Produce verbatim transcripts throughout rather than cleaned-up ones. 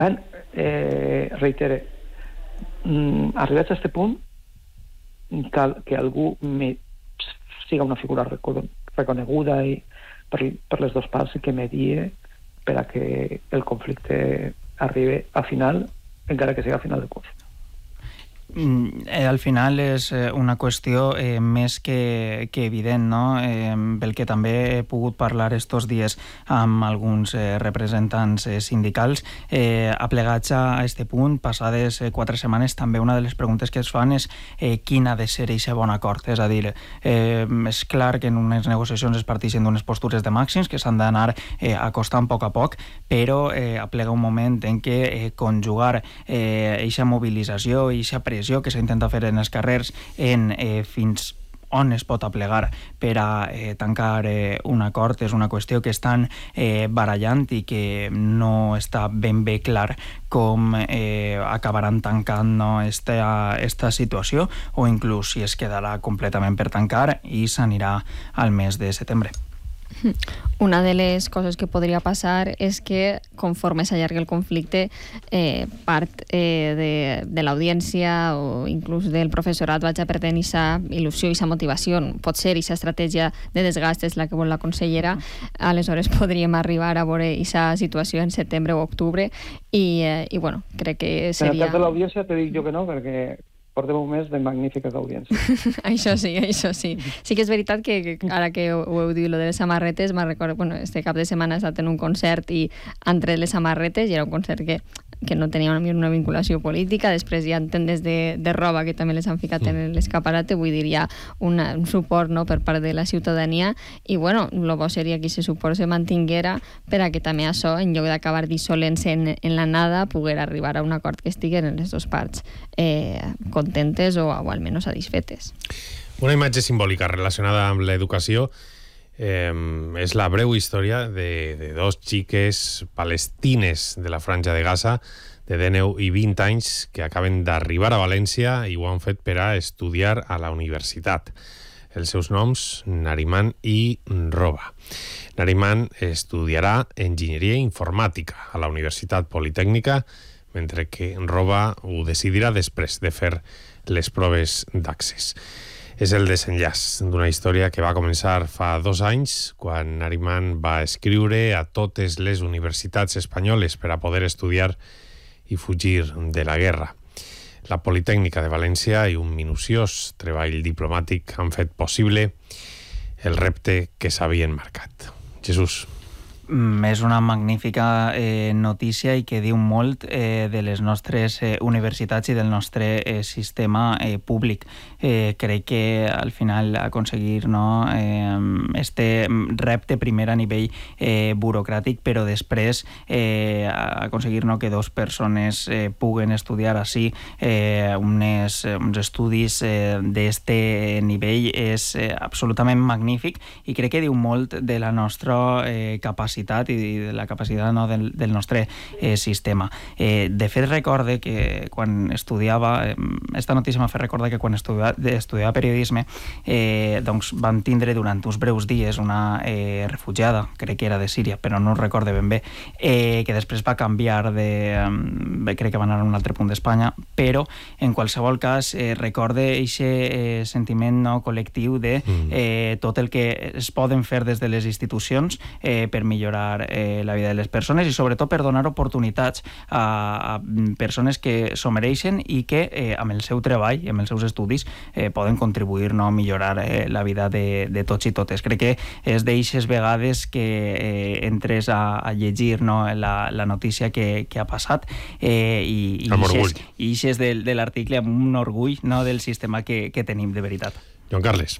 Eh, reitere, mm, arribats a aquest punt, cal que algú me, siga una figura reconeguda i per, per les dues parts i que medie per a que el conflicte arribi a final, encara que sigui a final de curs. Mm, eh, al final és eh, una qüestió eh, més que, que evident, no? Eh, pel que també he pogut parlar estos dies amb alguns eh, representants eh, sindicals eh, aplegats a este punt, passades eh, quatre setmanes, també una de les preguntes que es fan és eh, quin ha de ser aquest bon acord, és a dir, eh, és clar que en unes negociacions es parteixen d'unes postures de màxims que s'han d'anar eh, acostant a poc a poc, però eh, aplega un moment en què eh, conjugar eixa eh, mobilització i eixa pressió que s'intenta fer en els carrers en eh, fins on es pot aplegar per a eh, tancar eh, un acord és una qüestió que estan eh, barallant i que no està ben bé clar com eh, acabaran tancant no, esta, esta situació o inclús si es quedarà completament per tancar i s'anirà al mes de setembre. Una de les coses que podria passar és que conforme s'allargui el conflicte eh, part eh, de, de l'audiència o inclús del professorat vaig a perdent aquesta il·lusió i aquesta motivació, pot ser aquesta estratègia de desgast és la que vol la consellera, aleshores podríem arribar a veure aquesta situació en setembre o octubre i, eh, i bueno, crec que seria... En el cas de l'audiència te dic jo que no, perquè portem un mes de magnífiques audiències. Això sí, això sí. Sí que és veritat que, que ara que ho, ho heu dit, lo de les samarretes, me'n recordo, bueno, este cap de setmana he estat en un concert i han tret les samarretes i era un concert que, que no tenia una, una vinculació política, després hi ha tendes de, de roba que també les han ficat mm. en l'escaparate, vull dir, hi ha una, un suport no, per part de la ciutadania i bueno, el bo seria que aquest suport se mantinguera per a que també això, en lloc d'acabar dissolent-se en, en la nada, poguera arribar a un acord que estiguen en les dues parts eh, contentes o, o almenys satisfetes. Una imatge simbòlica relacionada amb l'educació eh, és la breu història de, de dos xiques palestines de la Franja de Gaza de dinou i vint anys que acaben d'arribar a València i ho han fet per a estudiar a la universitat. Els seus noms, Nariman i Roba. Nariman estudiarà enginyeria informàtica a la Universitat Politècnica, mentre que Roba ho decidirà després de fer les proves d'accés. És el desenllaç d'una història que va començar fa dos anys, quan Nariman va escriure a totes les universitats espanyoles per a poder estudiar i fugir de la guerra. La Politècnica de València i un minuciós treball diplomàtic han fet possible el repte que s'havien marcat. Jesús. És una magnífica eh, notícia i que diu molt eh, de les nostres eh, universitats i del nostre eh, sistema eh, públic. Eh, crec que al final aconseguir no, eh, este repte primer a nivell eh, burocràtic, però després eh, aconseguir no, que dos persones eh, puguen estudiar així eh, unes, uns estudis eh, d'este nivell és eh, absolutament magnífic i crec que diu molt de la nostra eh, capacitat i de la capacitat no, del, del nostre eh, sistema. Eh, de fet, recorde que quan estudiava, eh, esta notícia m'ha fet recordar que quan estudiava, estudiava periodisme eh, doncs van tindre durant uns breus dies una eh, refugiada, crec que era de Síria, però no ho recorde ben bé, eh, que després va canviar de... Eh, crec que va anar a un altre punt d'Espanya, però en qualsevol cas eh, recorde aquest eh, sentiment no, col·lectiu de eh, tot el que es poden fer des de les institucions eh, per millorar Eh, la vida de les persones i sobretot per donar oportunitats a, a persones que s'ho mereixen i que eh, amb el seu treball i amb els seus estudis eh, poden contribuir no, a millorar eh, la vida de, de tots i totes. Crec que és d'eixes vegades que eh, entres a, a llegir no, la, la notícia que, que ha passat eh, i, i eixes de, de l'article amb un orgull no, del sistema que, que tenim de veritat. Joan Carles.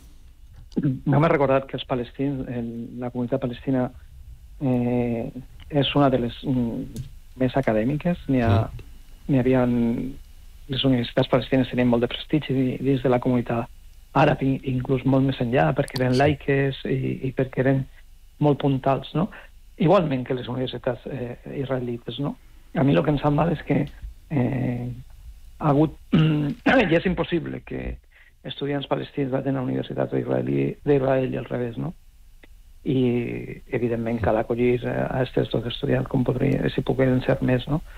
No m'he recordat que els palestins, la comunitat palestina Eh, és una de les mm, més acadèmiques. N'hi ha, mm. n'hi havia les universitats palestines tenien molt de prestigi dins de la comunitat àrab, inclús molt més enllà, perquè eren laiques i, i perquè eren molt puntals, no? Igualment que les universitats eh, israelites, no? A mi el que em sembla és que eh, ha hagut ja és impossible que estudiants palestins vagin a universitats d'Israel i al revés, no? i evidentment cal acollir a aquests dos estudiants com podria, si pogueren ser més, no?